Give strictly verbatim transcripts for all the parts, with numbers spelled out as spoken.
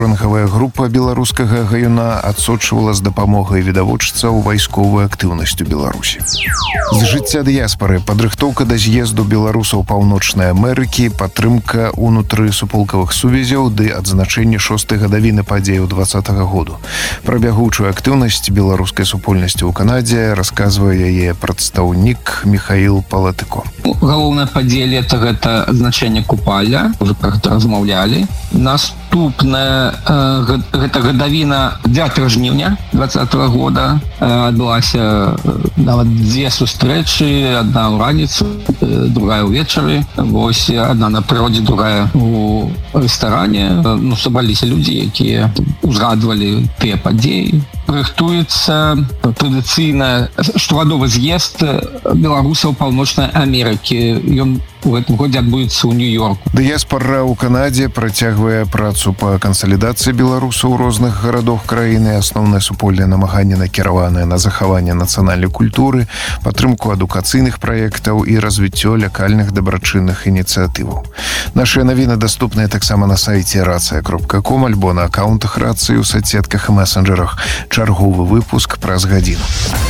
Рангавая група беларускага гаюна адсочвала з дапамогай відавочцаў вайсковую актыўнасць у Беларусі. З жыцця дыяспары, падрыхтоўка да з'езду беларусаў Паўночнай Амерыкі, падтрымка ўнутры суполкавых сувязяў ды адзначэнне шостай гадавіны падзеяў двадцатага году. Пра бягучую актыўнасць беларускай супольнасці ў Канадзе расказвае яе прадстаўнік Михаил Палатыко. Галоўная падзея лета — гэта адзначэнне Купаля, уже пра гэта размаўлялі. Наступная э, гэта гадавіна дзевятага жніўня двадцатага года. Э, адбылася нават дзве сустрэчы, адна ў раніцу, э, другая ўвечары. Вось адна на прыродзе, другая у рэстаране. Э, ну, сабраліся людзі, якія узгадвалі тыя падзеі. Рыхтуецца традыцыйна штогадовы з'езд беларусаў Паўночнай Амерыкі. Ён у гэтым годзе адбудзецца ў Нью-Йорку. Дыяспара ў Канадзе працягвае працу па кансалідацыі беларусаў у розных гарадах краіны. Асноўнае супольнае намаганне накіраванае на захаванне нацыянальнай культуры, падтрымку адукацыйных праектаў і развіццё лакальных дабрачынных ініцыятываў. Нашыя навіны даступныя таксама на сайце рацыя кропка ком альбо на акаунтах рацыі ў соцсетках і месенджерах. Чарговы выпуск праз гадзіну.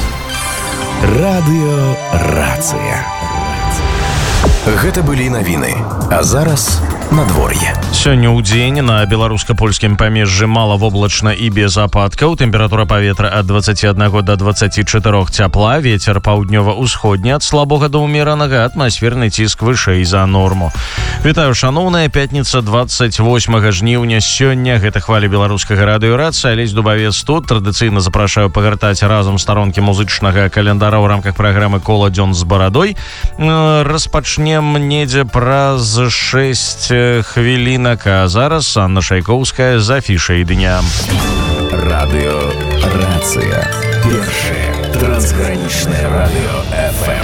Радыё Рацыя. Гэта былі навіны. А зараз надвор'е. Сёння ў дзень на беларуска-польскім памежжы малавоблачна і без ападкаў. Тэмпература паветра ад дваццаці аднаго да дваццаці чатырох цяпла. Вецер паўднёва-усходні ад слабога да ўмеранага, атмасферны ціск вышэй за норму. Вітаю, шаноўная, пятніца дваццаць восьмага жніўня. Сёння гэта хваля беларускага радыё Рацыя. Алесь Дубавец тут. Традыцыйна запрашаю пагартаць разам старонкі музычнага календара ў рамках праграмы «Кола дзён з барадой». Распачнем недзе праз шэсць хвілінак, а зараз Анна Шайкоўская з афішай дня. Радыё Рацыя. Першае трансгранічнае радыё эф эм.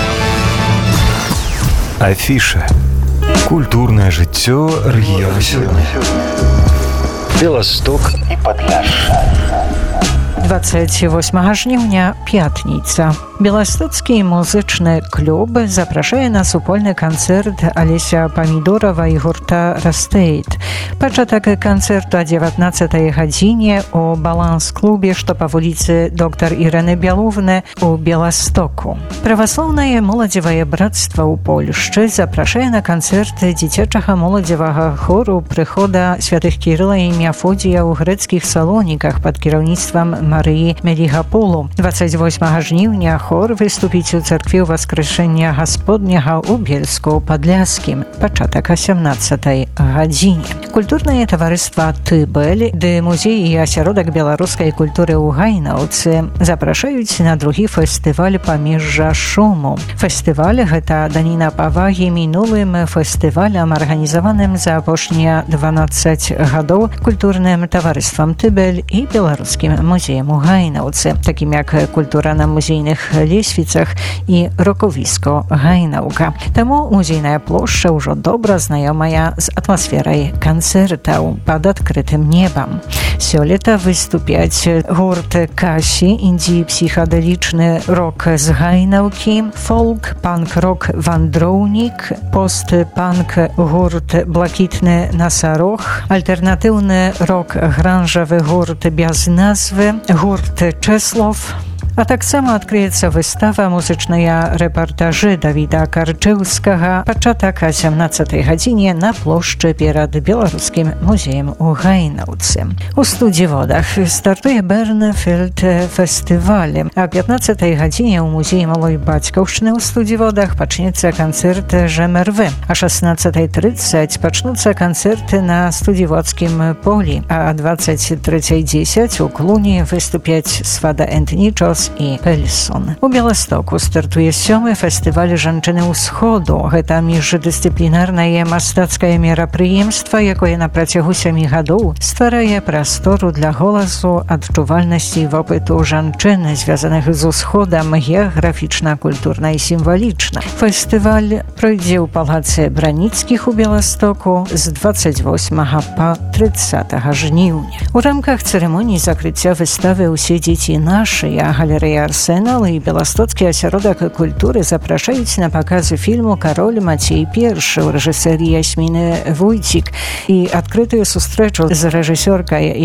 Афіша. Культурнае жыццё рэгіёна сёння. Беласток і Падляшша. дваццаць восьмага жніўня, пятніца. Беластоцкі музычны клуб запрашае на супольны канцэрт Алеся Памідорава і гурта «Растейт». Пачатак канцэрту о дзевятнаццатай гадзіне у баланс-клубе, што па вуліцы доктар Ірэны Бяловны у Беластоку. Праваслаўнае моладзевае брацтва ў Польшчы запрашае на канцэрт дзіцячага моладзевага хору прыхода святых Кірыла і Мефодія ў грэцкіх салоніках пад кіраўніцтвам Марыі Мелігапулу. дваццаць восьмага жніўня хор выступіць у царкве Воскрэшэння Гасподняга ў Бельску-Падляскім. Пачатак о сямнаццатай гадзіне. Культурнае таварыства «Тыбель» ды музей і асяродак беларускай культуры ў Гайнаўцы запрашаюць на другі фестываль «Памежжа шуму». Фестываль – гэта даніна павагі мінулым фестывалям, арганізаваным за апошнія дванаццаць гадоў культурным таварыствам «Тыбель» і беларускім музеем у Гайнаўцы, такім як культура на музейных лесвіцах і рокавіско Гайнаўка. Таму музейная плошча ўжо добра знаёмая з атмасферай канцэртаў пад адкрытым небам. Сёлета выступяць гурт «Касі», індзі-псіхадэлічны рок з Гайнаўкі, фолк, панк-рок «Вандроўнік», пост-панк гурт «Блакітны насарог», альтэрнатыўны рок-гранжавы гурт без назвы, гурт «Чэслов». А таксама адкрыецца выстава музычныя рэпартажы Давіда Карчэўскага пачатак о сямнаццатай гадзіне на плошчы перад беларускім музеем у Гайнаўцы. У студзіводах стартуе Бернфельд фестываль. О пятнаццатай гадзіне ў музеі малой бацькаўшчыны ў студзіводах пачнецца канцэрт ЖМРВ. О шаснаццатай трыццаць пачнуцца канцэрты на студзіводскім полі. А о дваццаць трэцяй дзесяць у Клуні выступяць Свада энд Нічос і Пельсон. У Беластоку стартуе сёмы фестываль жанчыны ўсходу. Гэта міждысцыплінарнае мастацкае мерапрыемства, якое на працягу сямі гадоў стварае прастору для голасу, адчувальнасці і вопыту жанчын, звязаных з усходам геаграфічна, культурна і сімвалічна. Фестываль пройдзе ў палацы Браніцкіх у Беластоку з дваццаць восьмага па трыццатага жніўня. У рамках цырымоніі закрыцця выставы «Усе дзеці нашыя» галерэя галерэя «Арсенал» і Беластоцкі асяродак культуры запрашаюць на паказы фільму «Кароль Мацей першы» ў рэжысэры Ясміны Вуйцік і адкрытую сустрэчу з рэжысёркай